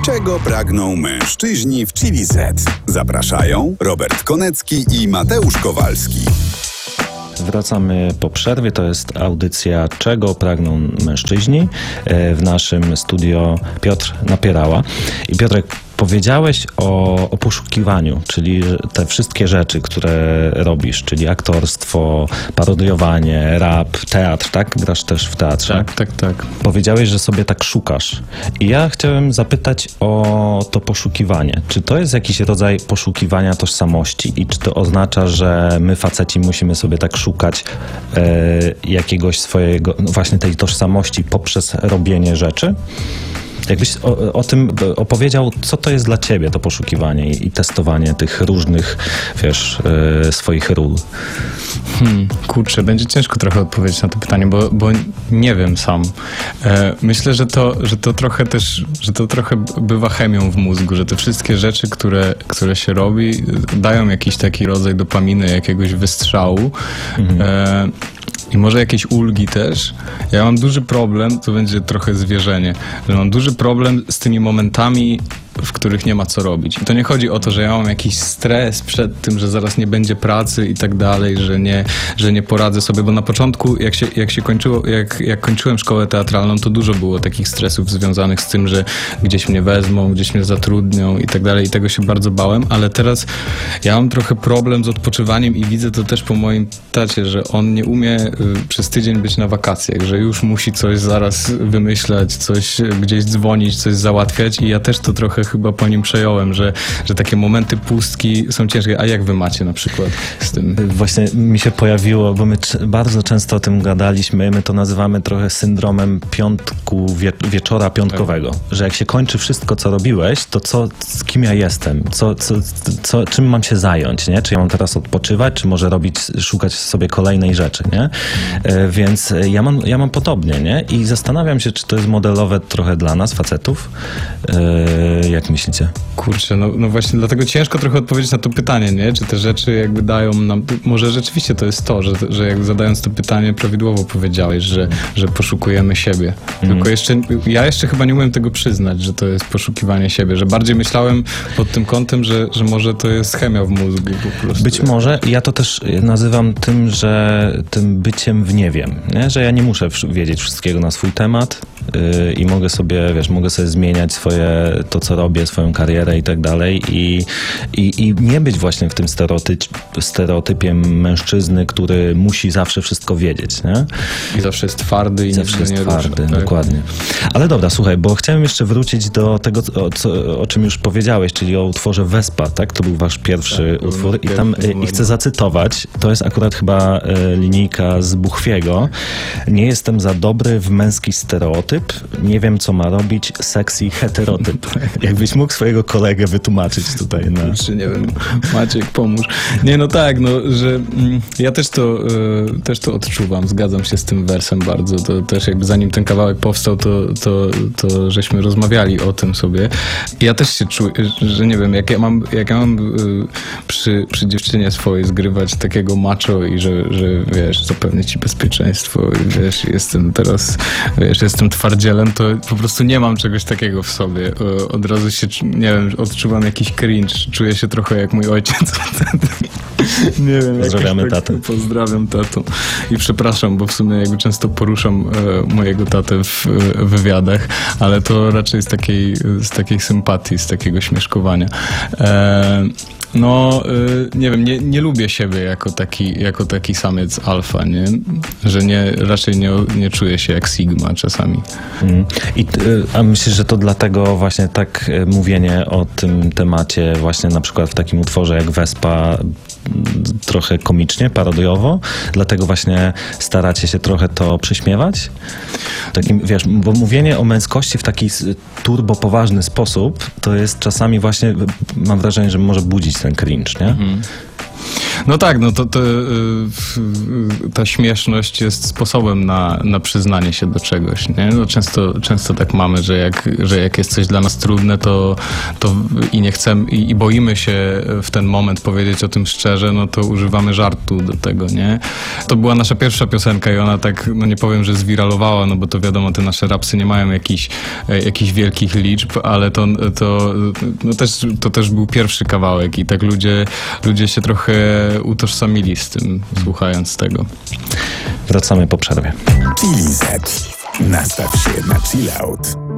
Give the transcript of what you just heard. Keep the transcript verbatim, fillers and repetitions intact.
Czego pragną mężczyźni w Chili Z? Zapraszają Robert Konecki i Mateusz Kowalski. Wracamy po przerwie. To jest audycja Czego pragną mężczyźni. W naszym studio Piotr Napierała. I Piotrek, powiedziałeś o, o poszukiwaniu, czyli te wszystkie rzeczy, które robisz, czyli aktorstwo, parodiowanie, rap, teatr, tak? Grasz też w teatrze. Tak, tak, tak. Powiedziałeś, że sobie tak szukasz. I ja chciałem zapytać o to poszukiwanie. Czy to jest jakiś rodzaj poszukiwania tożsamości i czy to oznacza, że my faceci musimy sobie tak szukać e, jakiegoś swojego, no właśnie tej tożsamości poprzez robienie rzeczy? Jakbyś o, o tym opowiedział, co to jest dla ciebie to poszukiwanie i, i testowanie tych różnych, wiesz, e, swoich ról. Hmm, kurczę, będzie ciężko trochę odpowiedzieć na to pytanie, bo, bo nie wiem sam. E, myślę, że to, że to trochę też, że to trochę bywa chemią w mózgu, że te wszystkie rzeczy, które, które się robi, dają jakiś taki rodzaj dopaminy, jakiegoś wystrzału. Mhm. E, I może jakieś ulgi też. Ja mam duży problem, to będzie trochę zwierzenie, że mam duży problem z tymi momentami, w których nie ma co robić. I to nie chodzi o to, że ja mam jakiś stres przed tym, że zaraz nie będzie pracy i tak dalej, że nie, że nie poradzę sobie, bo na początku, jak się, jak się kończyło, jak, jak kończyłem szkołę teatralną, to dużo było takich stresów związanych z tym, że gdzieś mnie wezmą, gdzieś mnie zatrudnią i tak dalej i tego się bardzo bałem, ale teraz ja mam trochę problem z odpoczywaniem i widzę to też po moim tacie, że on nie umie y, przez tydzień być na wakacjach, że już musi coś zaraz wymyślać, coś gdzieś dzwonić, coś załatwiać i ja też to trochę chyba po nim przejąłem, że, że takie momenty pustki są ciężkie. A jak wy macie na przykład z tym? Właśnie mi się pojawiło, bo my c- bardzo często o tym gadaliśmy, my to nazywamy trochę syndromem piątku, wie- wieczora piątkowego, tak. Że jak się kończy wszystko, co robiłeś, to co, z kim ja jestem? Co, co, co, czym mam się zająć, nie? Czy ja mam teraz odpoczywać, czy może robić, szukać sobie kolejnej rzeczy, nie? E, więc ja mam, ja mam podobnie, nie? I zastanawiam się, czy to jest modelowe trochę dla nas, facetów. E, Jak myślicie? Kurczę, no, no właśnie dlatego ciężko trochę odpowiedzieć na to pytanie, nie? Czy te rzeczy jakby dają nam... Może rzeczywiście to jest to, że, że jakby zadając to pytanie prawidłowo powiedziałeś, że, że poszukujemy siebie. Mm. Tylko jeszcze... Ja jeszcze chyba nie umiem tego przyznać, że to jest poszukiwanie siebie, że bardziej myślałem pod tym kątem, że, że może to jest chemia w mózgu po prostu. Być może. Ja to też nazywam tym, że tym byciem w nie wiem, nie? Że ja nie muszę wiedzieć wszystkiego na swój temat yy, i mogę sobie, wiesz, mogę sobie zmieniać swoje, to co robię, swoją karierę i tak dalej i, i, i nie być właśnie w tym stereotyp, stereotypie mężczyzny, który musi zawsze wszystko wiedzieć, nie? I zawsze jest twardy i zawsze jest nie twardy, rusza, tak? Dokładnie. Ale dobra, słuchaj, bo chciałem jeszcze wrócić do tego, o, co, o czym już powiedziałeś, czyli o utworze Wespa, tak? To był wasz pierwszy tak, utwór i tam i chcę zacytować, to jest akurat chyba e, linijka z Buchwiego. Nie jestem za dobry w męski stereotyp, nie wiem co ma robić sexy heterotyp. Jakbyś mógł swojego kolegę wytłumaczyć tutaj na... Czy nie wiem, Maciek, pomóż. Nie, no tak, no, że mm, ja też to, y, też to odczuwam, zgadzam się z tym wersem bardzo, to też jakby zanim ten kawałek powstał, to, to, to żeśmy rozmawiali o tym sobie. Ja też się czuję, że nie wiem, jak ja mam, jak ja mam y, przy, przy dziewczynie swojej zgrywać takiego macho i że, że wiesz, zapewnię ci bezpieczeństwo i wiesz, jestem teraz, wiesz, jestem twardzielem, to po prostu nie mam czegoś takiego w sobie. Y, od razu się, nie wiem, odczuwam jakiś cringe, czuję się trochę jak mój ojciec wtedy. Nie wiem. Pozdrawiamy tak, tatę. Pozdrawiam tatę. I przepraszam, bo w sumie jakby często poruszam e, mojego tatę w e, wywiadach, ale to raczej z takiej, z takiej sympatii, z takiego śmieszkowania. E, No, y, nie wiem, nie, nie lubię siebie jako taki, jako taki samiec alfa, nie? Że nie, raczej nie, nie czuję się jak Sigma czasami. Mm. I, a myślisz, że to dlatego właśnie tak mówienie o tym temacie właśnie na przykład w takim utworze jak Wespa trochę komicznie, parodiowo? Dlatego właśnie staracie się trochę to przyśmiewać? Takim, wiesz, bo mówienie o męskości w taki turbo poważny sposób to jest czasami właśnie, mam wrażenie, że może budzić ten cringe, nie? Mhm. No tak, no to, to y, y, ta śmieszność jest sposobem na, na przyznanie się do czegoś, nie? No często, często tak mamy, że jak, że jak jest coś dla nas trudne, to, to i nie chcemy, i, i boimy się w ten moment powiedzieć o tym szczerze, no to używamy żartu do tego, nie? To była nasza pierwsza piosenka i ona tak, no nie powiem, że zwiralowała, no bo to wiadomo, te nasze rapsy nie mają jakichś, jakichś wielkich liczb, ale to, to, no też, to też był pierwszy kawałek i tak ludzie, ludzie się trochę utożsamili z tym, słuchając tego. Wracamy po przerwie. Chili Z. Nastaw się na chill out.